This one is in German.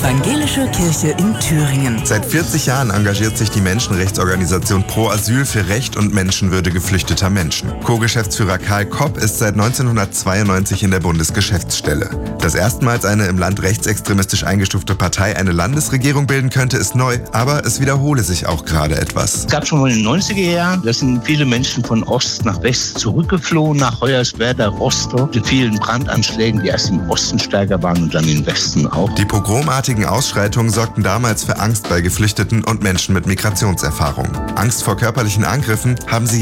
Evangelische Kirche in Thüringen. Seit 40 Jahren engagiert sich die Menschenrechtsorganisation Pro Asyl für Recht und Menschenwürde geflüchteter Menschen. Co-Geschäftsführer Karl Kopp ist seit 1992 in der Bundesgeschäftsstelle. Dass erstmals eine im Land rechtsextremistisch eingestufte Partei eine Landesregierung bilden könnte, ist neu, aber es wiederhole sich auch gerade etwas. Es gab schon mal in den 90er Jahren, da sind viele Menschen von Ost nach West zurückgeflohen, nach Hoyerswerda, Rostock, die vielen Brandanschlägen, die erst im Osten stärker waren und dann im Westen auch. Die pogromartigen Ausschreitungen sorgten damals für Angst bei Geflüchteten und Menschen mit Migrationserfahrung. Angst vor körperlichen Angriffen haben sie